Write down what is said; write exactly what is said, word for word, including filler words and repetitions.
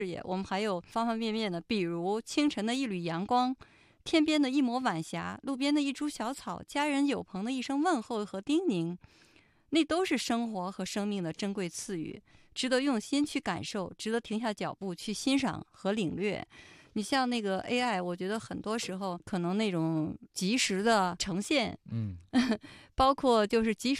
业，我们还有方方面面的，比如清晨的一缕阳光，天边的一抹晚霞，路边的一株小草，家人友朋的一声问候和叮咛，那都是生活和生命的珍贵赐予，值得用心去感受，值得停下脚步去欣赏和领略。你像那个 A I， 我觉得很多时候可能那种及时的呈现， 嗯， 包括就是及时